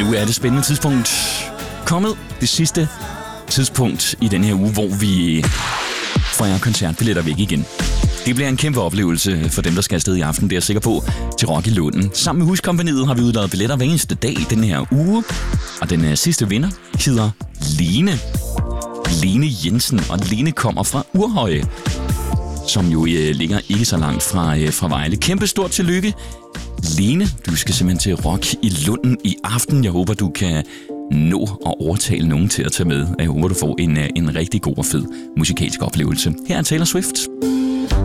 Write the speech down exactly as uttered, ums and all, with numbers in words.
Nu er det spændende tidspunkt kommet. Det sidste tidspunkt i den her uge, hvor vi fejrer koncertbilletter væk igen. Det bliver en kæmpe oplevelse for dem, der skal afsted i aften, det er jeg sikker på, til Rock i Lunden. Sammen med Huskompagniet har vi udladet billetter hver eneste dag den her uge. Og den uh, sidste vinder hedder Lene. Lene Jensen, og Lene kommer fra Urhøje, som jo uh, ligger ikke så langt fra, uh, fra Vejle. Kæmpe stort tillykke, Lene. Du skal simpelthen til Rock i Lunden i aften. Jeg håber, du kan nå at overtale nogen til at tage med. Jeg håber, du får en, uh, en rigtig god og fed musikalsk oplevelse. Her er Taylor Swift.